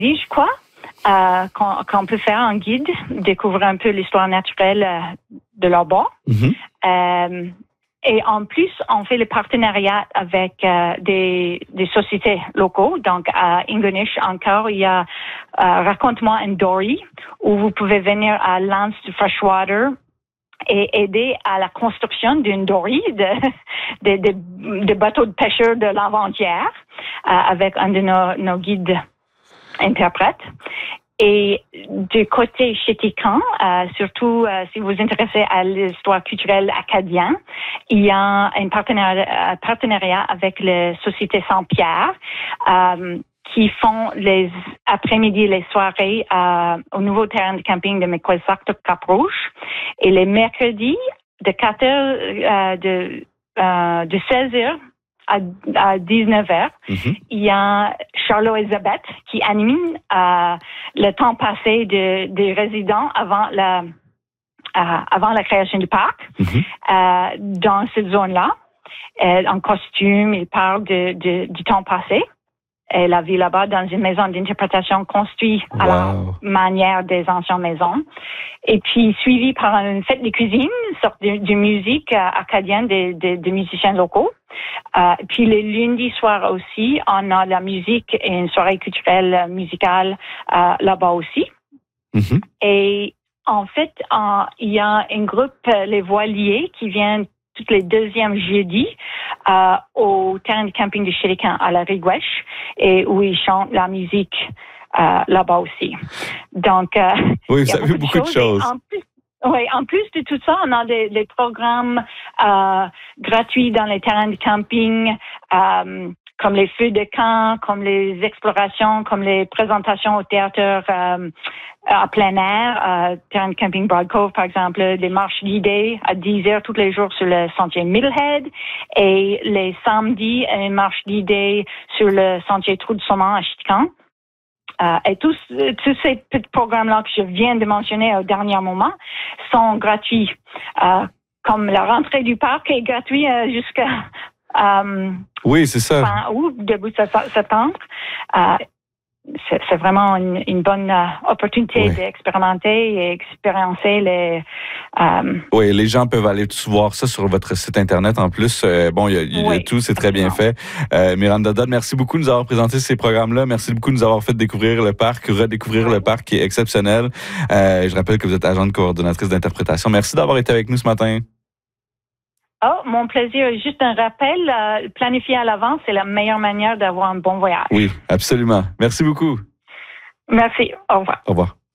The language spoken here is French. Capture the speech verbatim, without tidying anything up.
je crois, euh, qu'on, qu'on peut faire un guide, découvrir un peu l'histoire naturelle euh, de leur bord. Mm-hmm. Euh, et en plus, on fait le partenariat avec euh, des, des sociétés locaux. Donc, à Ingonish encore, il y a euh, Raconte-moi un dory, où vous pouvez venir à Lance du Freshwater et aider à la construction d'une dory, de, de, de, de bateaux de pêcheurs de l'Aventière, euh, avec un de nos, nos guides interprètes. Et du côté Chéticamp, euh, surtout euh, si vous vous intéressez à l'histoire culturelle acadienne, il y a un partenariat, partenariat avec la Société Saint-Pierre euh, qui font les après-midi, les soirées euh, au nouveau terrain de camping de Méquelsac de Cap-Rouge. Et les mercredis, de quatre heures, euh, de, euh, de seize heures à, à dix-neuf heures, mm-hmm. il y a Charlot Elisabeth qui anime euh, le temps passé de, des résidents avant la, euh, avant la création du parc, mm-hmm. euh, dans cette zone-là. Euh, en costume, il parle de, de, du temps passé. Elle a vu là-bas dans une maison d'interprétation construite à wow. la manière des anciennes maisons. Et puis, suivi par une fête de cuisine, une sorte de, de musique euh, acadienne des de, de musiciens locaux. Euh, puis, les lundis soirs aussi, on a la musique et une soirée culturelle musicale euh, là-bas aussi. Mm-hmm. Et en fait, euh, il y a un groupe, les voiliers, qui viennent tous les deuxièmes jeudis euh, au terrain de camping de Chéticamp à la Rigouèche et où ils chantent la musique euh, là-bas aussi. Donc, euh, oui, vous avez beaucoup de choses. En plus, oui, en plus de tout ça, on a des, des programmes euh, gratuits dans les terrains de camping, euh, comme les feux de camp, comme les explorations, comme les présentations au théâtre euh, à plein air, euh, terrain de camping Broad Cove, par exemple, les marches guidées à dix heures tous les jours sur le sentier Middlehead et les samedis, une marche guidée sur le sentier Trou de Saumon à Chéticamp. Euh, et tous, tous ces petits programmes-là que je viens de mentionner au dernier moment sont gratuits. Euh, comme la rentrée du parc est gratuite euh, jusqu'à euh, oui, c'est ça. fin août, début septembre. Euh, c'est, c'est vraiment une, une bonne euh, opportunité oui. d'expérimenter et expériencer les... Euh, oui, les gens peuvent aller tous voir ça sur votre site Internet. En plus, euh, bon, il y a, il y a oui, tout, c'est très absolument. Bien fait. Euh, Miranda Dodd, merci beaucoup de nous avoir présenté ces programmes-là. Merci beaucoup de nous avoir fait découvrir le parc, redécouvrir oui. le parc qui est exceptionnel. Euh, je rappelle que vous êtes agente coordonnatrice d'interprétation. Merci d'avoir été avec nous ce matin. Oh, mon plaisir. Juste un rappel, euh, planifier à l'avance, c'est la meilleure manière d'avoir un bon voyage. Oui, absolument. Merci beaucoup. Merci. Au revoir. Au revoir.